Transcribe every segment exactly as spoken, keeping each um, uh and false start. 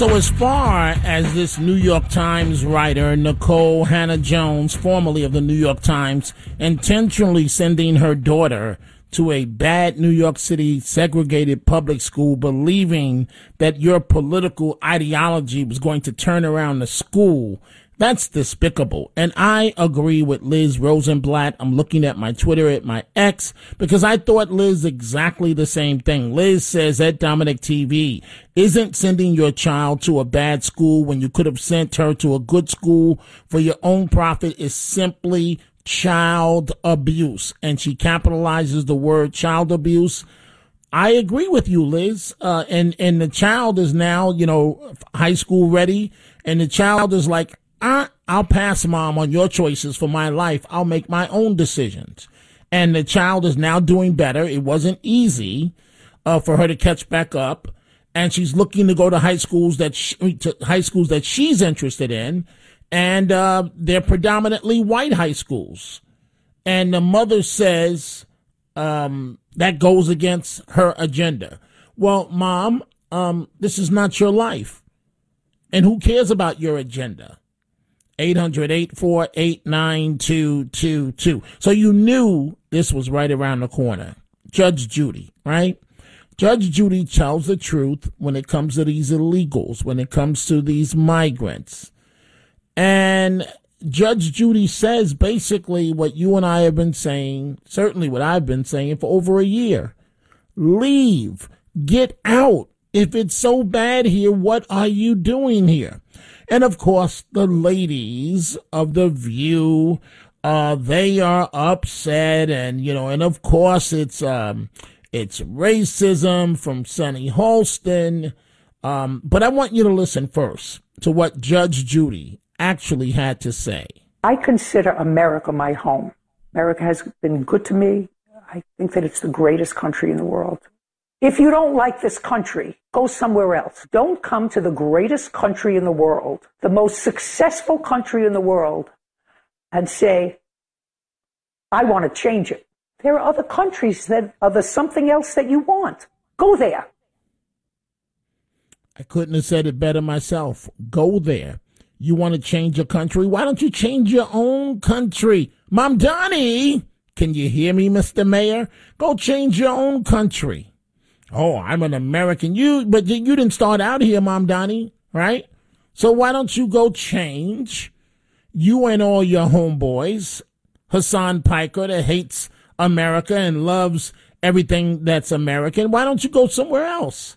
So as far as this New York Times writer, Nicole Hannah-Jones, formerly of the New York Times, intentionally sending her daughter to a bad New York City segregated public school, believing that your political ideology was going to turn around the school, that's despicable. And I agree with Liz Rosenblatt. I'm looking at my Twitter at my ex because I thought Liz exactly the same thing. Liz says at Dominic T V, isn't sending your child to a bad school when you could have sent her to a good school for your own profit is simply child abuse. And she capitalizes the word child abuse. I agree with you, Liz. Uh, and, and the child is now, you know, high school ready. And the child is like, I, I'll pass, Mom, on your choices for my life. I'll make my own decisions. And the child is now doing better. It wasn't easy uh, for her to catch back up. And she's looking to go to high schools that she, to high schools that she's interested in. And uh, they're predominantly white high schools. And the mother says um, that goes against her agenda. Well, Mom, um, this is not your life. And who cares about your agenda? eight hundred, eight four eight, nine two two two. So you knew this was right around the corner. Judge Judy, right? Judge Judy tells the truth when it comes to these illegals, when it comes to these migrants. And Judge Judy says basically what you and I have been saying, certainly what I've been saying for over a year. Leave. Get out. If it's so bad here, what are you doing here? And, of course, the ladies of The View, uh, they are upset. And, you know, and, of course, it's um, it's racism from Sunny Holston. Um, but I want you to listen first to what Judge Judy actually had to say. I consider America my home. America has been good to me. I think that it's the greatest country in the world. If you don't like this country, go somewhere else. Don't come to the greatest country in the world, the most successful country in the world, and say, I want to change it. There are other countries that are the something else that you want. Go there. I couldn't have said it better myself. Go there. You want to change your country? Why don't you change your own country? Mom Donnie, can you hear me, Mister Mayor? Go change your own country. Oh, I'm an American. You, but you didn't start out here, Mom Donnie, right? So why don't you go change? You and all your homeboys, Hassan Piker that hates America and loves everything that's American. Why don't you go somewhere else?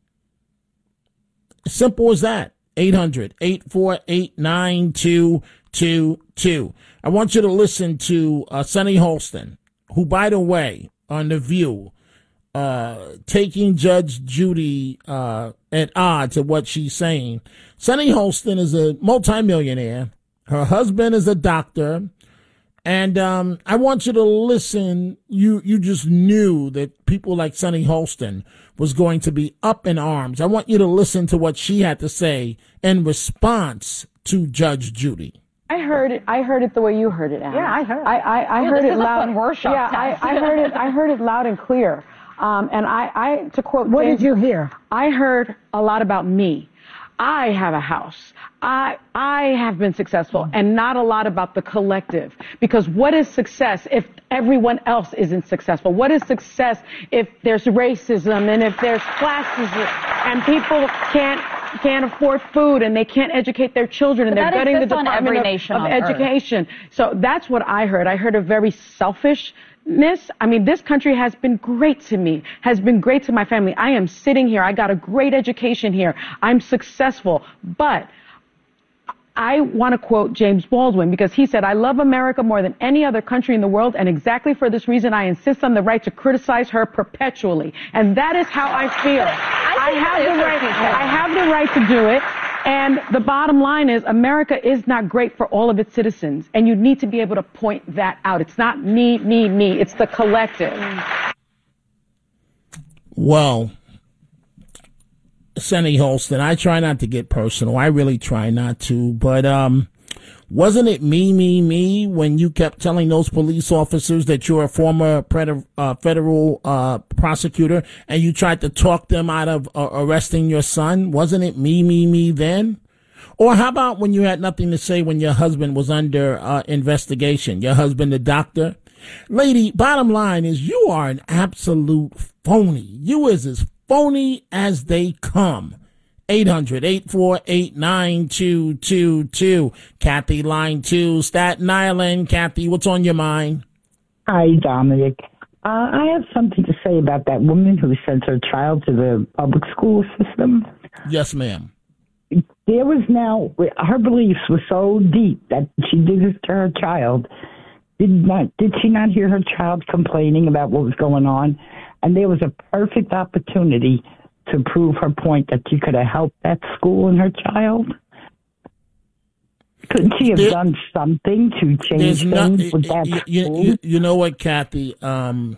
Simple as that. eight hundred, eight four eight, nine two two two. I want you to listen to uh, Sunny Holston, who, by the way, on The View, Uh, taking Judge Judy uh, at odds of what she's saying. Sunny Holston is a multimillionaire. Her husband is a doctor. And um, I want you to listen. You you just knew that people like Sunny Holston was going to be up in arms. I want you to listen to what she had to say in response to Judge Judy. I heard it. I heard it the way you heard it, Anna. Yeah, I heard. I I, I yeah, heard this it is loud. A fun workshop yeah, I, I heard it. I heard it loud and clear. Um, and I, I, to quote, what James, did you hear? I heard a lot about me. I have a house. I, I have been successful, and not a lot about the collective. Because what is success if everyone else isn't successful? What is success if there's racism and if there's classism and people can't can't afford food and they can't educate their children and but they're gutting the on Department every of, nation of on Education? Earth. So that's what I heard. I heard a very selfish. I mean, this country has been great to me, has been great to my family. I am sitting here. I got a great education here. I'm successful. But I want to quote James Baldwin because he said, I love America more than any other country in the world. And exactly for this reason, I insist on the right to criticize her perpetually. And that is how I feel. I, I have the right. I have the right to do it. And the bottom line is America is not great for all of its citizens. And you need to be able to point that out. It's not me, me, me. It's the collective. Well, Sunny Holston, I try not to get personal. I really try not to. But um, Wasn't it me, me, me when you kept telling those police officers that you're a former pred- uh, federal uh, prosecutor and you tried to talk them out of uh, arresting your son? Wasn't it me, me, me then? Or how about when you had nothing to say when your husband was under uh, investigation? Your husband, the doctor? Lady, bottom line is you are an absolute phony. You is as phony as they come. eight hundred, eight four eight, nine two two two. Kathy, line two, Staten Island. Kathy, what's on your mind? Hi, Dominic. Uh, I have something to say about that woman who sent her child to the public school system. Yes, ma'am. There was now, her beliefs were so deep that she did this to her child. Did not, did she not hear her child complaining about what was going on? And there was a perfect opportunity to prove her point that she could have helped that school and her child. Couldn't she have there, done something to change things no, with that you, school? You, you know what, Kathy? Um,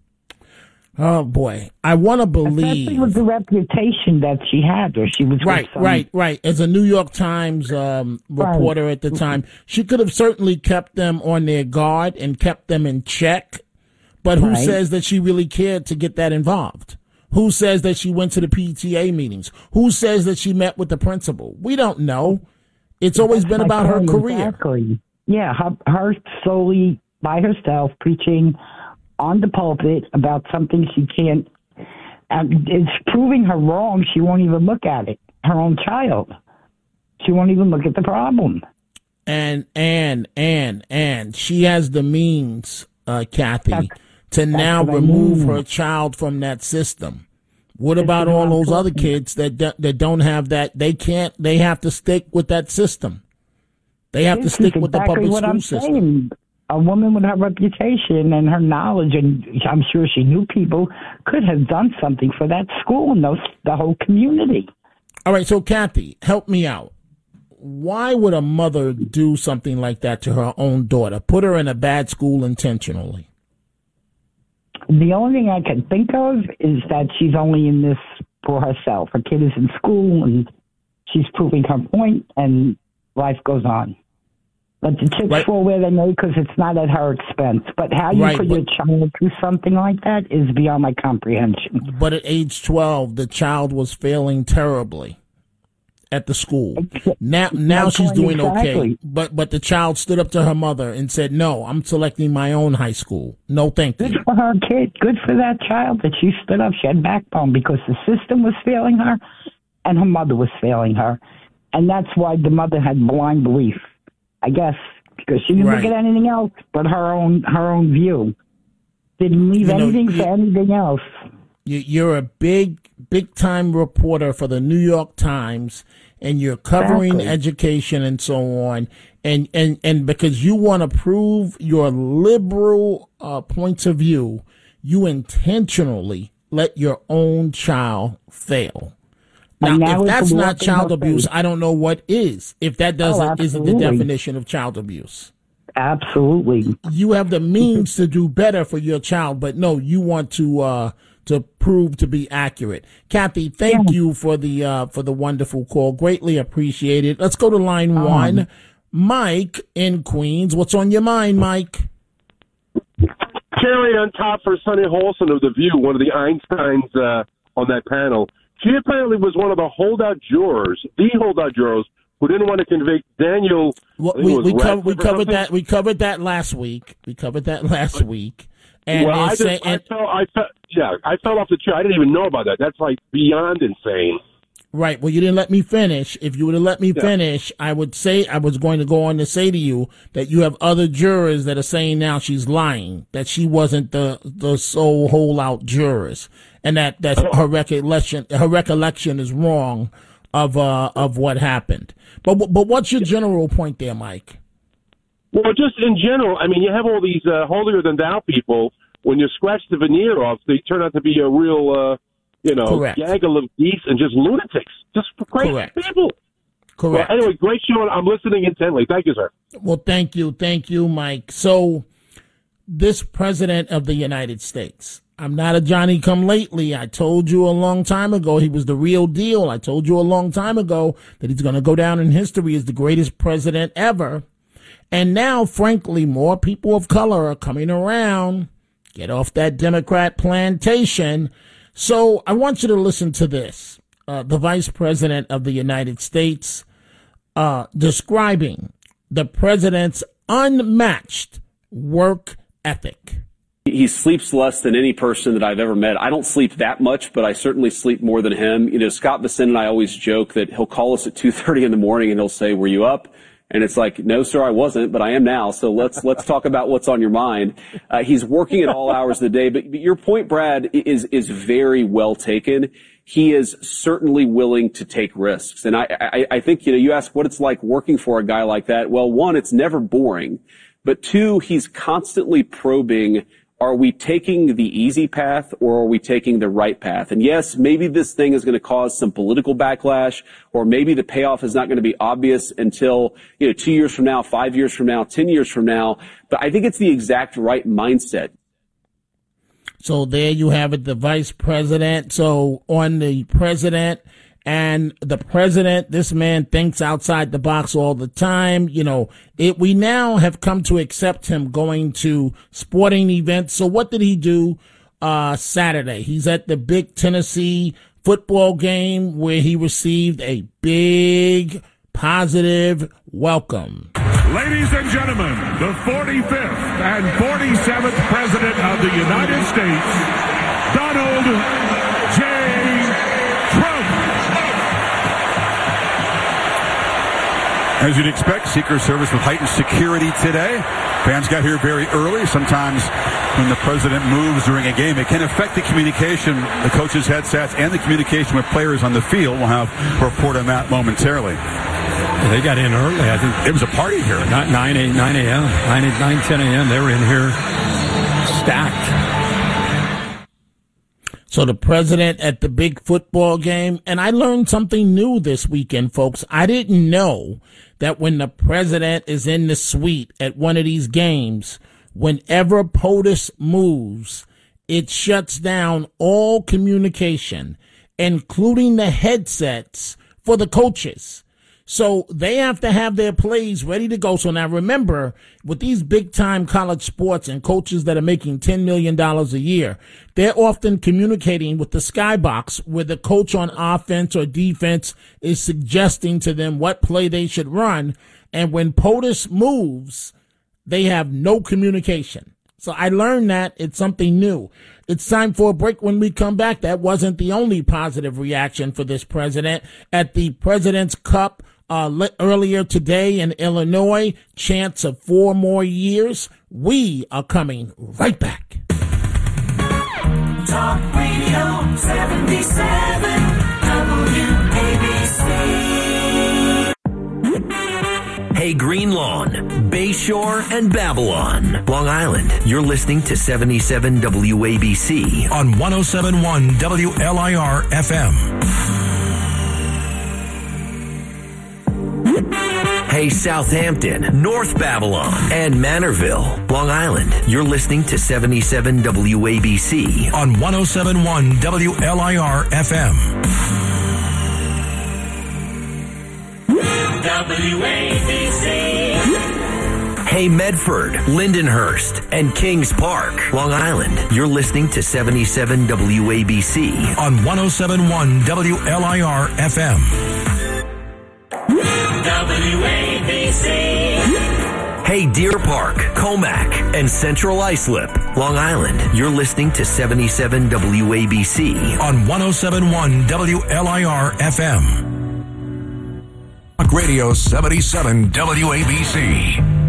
oh, boy. I want to believe. Especially with the reputation that she had, or she was right, some, right, right. As a New York Times um, reporter right. at the time, she could have certainly kept them on their guard and kept them in check. But who right. says that she really cared to get that involved? Who says that she went to the P T A meetings? Who says that she met with the principal? We don't know. It's always That's been about her career. Exactly. Yeah, her, her solely by herself preaching on the pulpit about something she can't. Um, it's proving her wrong. She won't even look at it. Her own child. She won't even look at the problem. And, and, and, and she has the means, uh, Kathy, That's, to now remove I mean. her child from that system. What it's about all those other kids that that don't have that? They can't. They have to stick with that system. They have this to stick exactly with the public what school I'm system. Saying. A woman with her reputation and her knowledge, and I'm sure she knew people, could have done something for that school and those, the whole community. All right, so Kathy, help me out. Why would a mother do something like that to her own daughter? Put her in a bad school intentionally? The only thing I can think of is that she's only in this for herself. Her kid is in school, and she's proving her point, and life goes on. But the chicks right. fall where they may because it's not at her expense. But how you right, put but, your child through something like that is beyond my comprehension. But at age twelve, the child was failing terribly at the school. Now, now she's doing exactly. okay. But but the child stood up to her mother and said, "No, I'm selecting my own high school. No, thank Good you." Good for her kid. Good for that child that she stood up. She had backbone because the system was failing her, and her mother was failing her, and that's why the mother had blind belief. I guess because she didn't right. look at anything else but her own her own view. Didn't leave you know, anything you, for anything else. You, you're a big big time reporter for the New York Times. And you're covering exactly. education and so on, and and and because you want to prove your liberal uh, points of view, you intentionally let your own child fail. Now, now if that's not child abuse, I don't know what is. If that doesn't oh, isn't the definition of child abuse. Absolutely. You have the means to do better for your child, but no, you want to uh, to prove to be accurate. Kathy, thank yeah. you for the uh, for the wonderful call. Greatly appreciated. Let's go to line um, one. Mike in Queens. What's on your mind, Mike? Cherry on top for Sonny Holson of The View, one of the Einsteins uh, on that panel. She apparently was one of the holdout jurors, the holdout jurors, who didn't want to convict Daniel. Well, we we, covered, we covered that. We covered that last week. We covered that last week. And well, I, just, say, I and, fell. I fell. Yeah, I fell off the chair. I didn't even know about that. That's like beyond insane. Right. Well, you didn't let me finish. If you would have let me yeah. finish, I would say I was going to go on to say to you that you have other jurors that are saying now she's lying, that she wasn't the the sole holdout jurors, and that that oh. her recollection her recollection is wrong of uh of what happened. But but what's your general point there, Mike? Well, just in general, I mean, you have all these uh, holier than thou people. When you scratch the veneer off, they turn out to be a real, uh, you know, Correct. gaggle of geese and just lunatics, just crazy Correct. people. Correct. Well, anyway, great show. I'm listening intently. Thank you, sir. Well, thank you, thank you, Mike. So, this president of the United States. I'm not a Johnny-come-lately. I told you a long time ago he was the real deal. I told you a long time ago that he's going to go down in history as the greatest president ever. And now, frankly, more people of color are coming around. Get off that Democrat plantation. So I want you to listen to this. Uh, the Vice President of the United States uh, describing the president's unmatched work ethic. He sleeps less than any person that I've ever met. I don't sleep that much, but I certainly sleep more than him. You know, Scott Bessent and I always joke that he'll call us at two thirty in the morning and he'll say, "Were you up?" And it's like, "No, sir, I wasn't, but I am now. So let's let's talk about what's on your mind." Uh, he's working at all hours of the day. But, but your point, Brad, is is very well taken. He is certainly willing to take risks. And I, I, I think, you know, you ask what it's like working for a guy like that. Well, one, it's never boring. But two, he's constantly probing, are we taking the easy path or are we taking the right path? And yes, maybe this thing is going to cause some political backlash, or maybe the payoff is not going to be obvious until, you know, two years from now, five years from now, ten years from now. But I think it's the exact right mindset. So there you have it, the vice president. So on the president and the president, this man thinks outside the box all the time. You know, it, we now have come to accept him going to sporting events. So what did he do uh Saturday? He's at the big Tennessee football game where he received a big positive welcome. Ladies and gentlemen, the forty-fifth and forty-seventh President of the United States, Donald J. Trump. As you'd expect, Secret Service with heightened security today. Fans got here very early. Sometimes when the president moves during a game, it can affect the communication, the coaches' headsets, and the communication with players on the field. We'll have a report on that momentarily. They got in early. I think it was a party here. Not nine a.m., nine, ten a.m. They were in here stacked. So the president at the big football game, and I learned something new this weekend, folks. I didn't know that when the president is in the suite at one of these games, whenever POTUS moves, it shuts down all communication, including the headsets for the coaches. So they have to have their plays ready to go. So now remember, with these big time college sports and coaches that are making ten million dollars a year, they're often communicating with the skybox where the coach on offense or defense is suggesting to them what play they should run. And when POTUS moves, they have no communication. So I learned that. It's something new. It's time for a break. When we come back, that wasn't the only positive reaction for this president. At the President's Cup uh, earlier today in Illinois, chance of four more years. We are coming right back. Talk Radio seventy-seven W A B C. Hey, Green Lawn, Bayshore, and Babylon, Long Island. You're listening to seventy-seven W A B C on one oh seven point one W L I R F M. Hey, Southampton, North Babylon, and Manorville, Long Island. You're listening to seventy-seven W A B C on one oh seven point one W L I R F M. W A B C. Hey, Medford, Lindenhurst, and Kings Park, Long Island. You're listening to seventy-seven W A B C on one oh seven point one W L I R F M. W A B C. Hey, Deer Park, Comac, and Central Islip, Long Island. You're listening to seventy-seven W A B C on one oh seven point one W L I R F M. Radio seventy-seven W A B C.